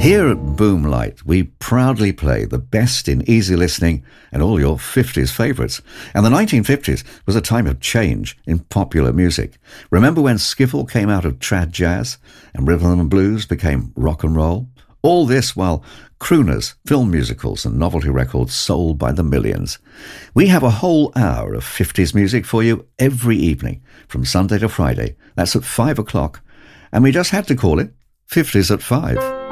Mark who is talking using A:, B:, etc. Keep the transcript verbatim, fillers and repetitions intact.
A: Here at Boomlight, we proudly play the best in easy listening and all your fifties favourites. And the nineteen fifties was a time of change in popular music. Remember when skiffle came out of trad jazz and rhythm and blues became rock and roll? All this while crooners, film musicals and novelty records sold by the millions. We have a whole hour of fifties music for you every evening from Sunday to Friday. That's at five o'clock. And we just had to call it fifties at five.